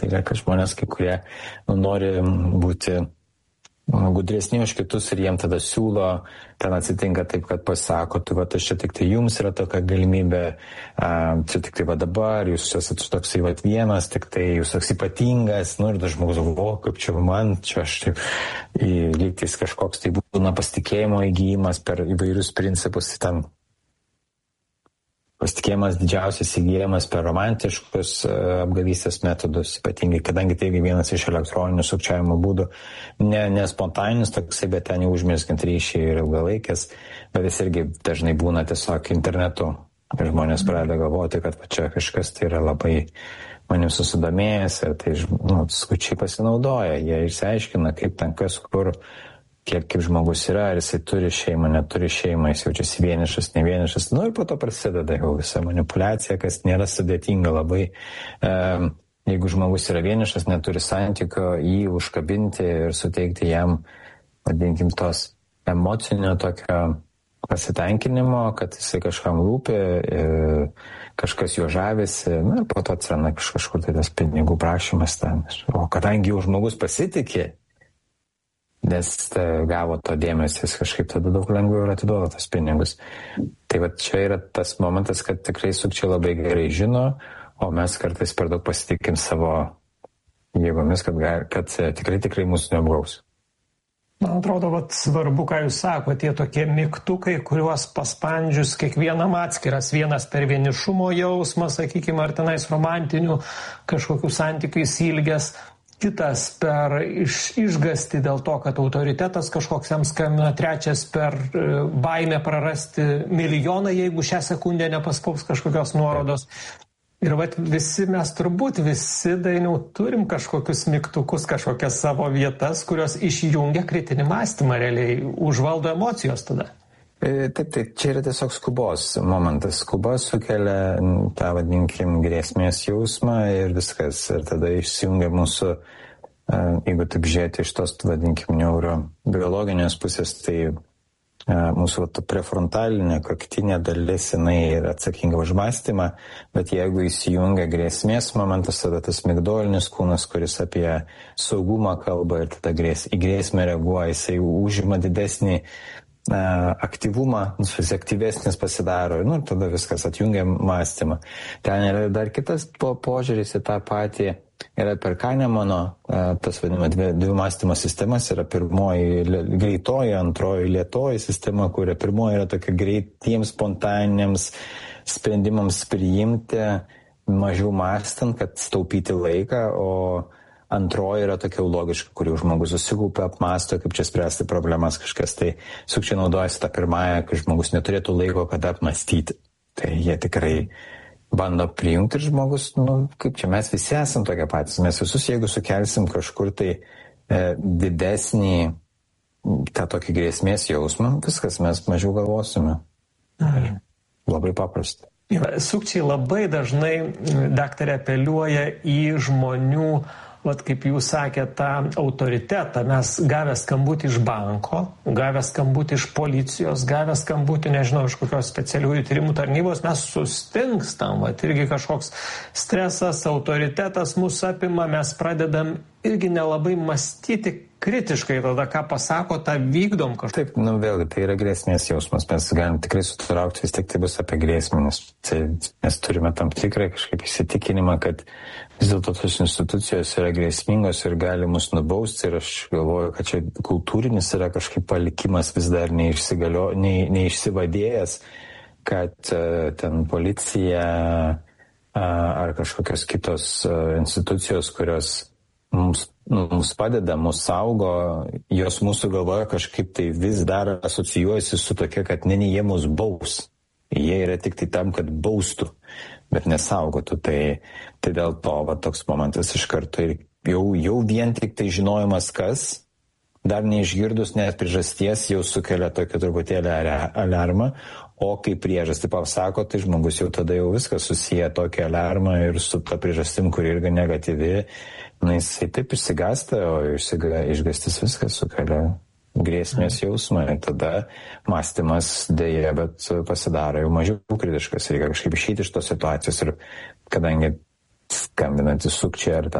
yra, kad žmonės kai kurie nori būti gudresni už kitus ir jiem tada siūlo, ten atsitinka taip, kad pasako, tai va, čia tik tai jums yra tokia galimybė, čia tik tai va dabar, jūs esate toksai va vienas, tik tai jūs toks ypatingas, ir tas žmogus galvoja, kaip čia man, čia aš taip, lygtis kažkoks tai būna pasitikėjimo įgyjimas per įvairius principus, ten pasitikėjimas didžiausias įgyjamas per romantiškus apgavystės metodus, ypatingai, kadangi tai vienas iš elektroninių sukčiavimo būdų, ne spontaninis toksai, bet ten jau užmezgant ryšį ir ilgalaikės, bet jis irgi dažnai būna tiesiog internetu ir žmonės pradeda galvoti, kad čia kažkas tai yra labai manim susidomėjęs ir tai skučiai pasinaudoja, jie išsiaiškina, kaip ten kas kur, kiek žmogus yra, ar jisai turi šeimą, neturi šeimą, jis jaučiasi vienišas, ne vienišas. Ir po to prasideda jau visa manipuliacija, kas nėra sudėtinga labai. Jeigu žmogus yra vienišas, neturi santykio, jį užkabinti ir suteikti jam, vadinkim, tos emocinio tokio pasitenkinimo, kad jisai kažkam rūpi, kažkas jo žavisi, ir po to atsiranda kažkur tai tas pinigų prašymas ten. O kadangi jau žmogus pasitikė, nes gavo to dėmesio, jis kažkaip tada daug lengviau ir atiduoda tas pinigus. Tai va čia yra tas momentas, kad tikrai sukčiai labai gerai žino, o mes kartais per daug pasitikim savo jėgomis, kad tikrai mūsų neapgaus. Man atrodo, svarbu, ką jūs sakote, tie tokie mygtukai, kuriuos paspandžius kiekvienam atskiras, vienas per vienišumo jausmą, sakykime, ar tenais romantinių kažkokių santykių įsilgęs, kitas per išgąstį dėl to, kad autoritetas kažkoks jam skambina, trečias per baimę prarasti milijoną, jeigu šią sekundę nepaspaus kažkokios nuorodos. Ir visi mes turbūt, Dainiau, turim kažkokius mygtukus, kažkokias savo vietas, kurios išjungia kritinį mąstymą realiai, užvaldo emocijos tada. Taip, čia yra tiesiog skubos momentas. Skuba sukelia tą, vadinkim, grėsmės jausmą ir viskas. Ir tada išsijungia mūsų, jeigu taip žiūrėti iš tos, vadinkim, neurobiologinės pusės, tai mūsų prefrontalinė kaktinė dalis, jinai yra atsakinga už mąstymą, bet jeigu įsijungia grėsmės momentas, tada tas migdolinis kūnas, kuris apie saugumą kalba ir tada į grėsmę reaguoja, jisai užima didesnį aktyvumą, aktyvesnis pasidaro ir tada viskas atjungia mąstymą. Ten yra dar kitas požiūris į tą patį, yra per Kahnemano, tas vadinama dvi mąstymo sistemas, yra pirmoji greitoji, antroji lėtoji sistema, kuria pirmoji yra tokia greitiems, spontaniniams sprendimams priimti, mažiau mąstant, kad staupyti laiką, o antroji yra tokia logiška, kur jau žmogus susikaupia, apmąsto, kaip čia spręsti problemas, kažkas tai sukčiai naudojasi tą pirmąją, kai žmogus neturėtų laiko, kada apmąstyti. Tai jie tikrai bando prijungti ir žmogus, kaip čia mes visi esam tokie patys. Mes visus, jeigu sukelsim kažkur tai didesnį tą tokį grėsmės jausmą, viskas, mes mažiau galvosime. Labai paprasta. Sukčiai labai dažnai, daktare, apeliuoja į žmonių, kaip jūs sakėte, tą autoritetą. Mes gavę skambutį iš banko, gavę skambutį iš policijos, gavę skambutį, nežinau, iš kokios specialiųjų tyrimų tarnybos, mes sustingstam. Irgi kažkoks stresas, autoritetas mus apima, mes pradedam irgi nelabai mąstyti kritiškai, tada ką pasako, tą vykdom kažkaip. Taip, vėlgi, tai yra grėsmės jausmas, mes galim tikrai sutraukti, vis tiek tai bus apie grėsmę, nes mes turime tam tikrą kažkaip įsitikinimą, kad vis dėlto tos institucijos yra grėsmingos ir gali mus nubausti ir aš galvoju, kad čia kultūrinis yra kažkaip palikimas vis dar neišsivadėjęs, kad ten policija ar kažkokios kitos institucijos, kurios mums padeda, mus saugo, jos mūsų galvoje kažkaip tai vis dar asocijuojasi su tokia, kad jie mus baus. Jie yra tik tai tam, kad baustų, bet nesaugotų. Tai dėl to toks momentas iš karto ir jau vien tik tai žinojimas, kas, dar neišgirdus net priežasties, jau sukelia tokį truputėlį alarmą, o kai priežastį pasako, tai žmogus jau tada jau viskas susiję tokį alarmą ir su ta priežastim, kuri irgi negatyvi, jisai taip išsigąsta, o išgąstis viskas sukelia grėsmės jausmą ir tada mąstymas dėja, bet pasidaro jau mažiau kritiškas, reikia kažkaip išeiti iš tos situacijos ir kadangi skambinantys sukčiai ar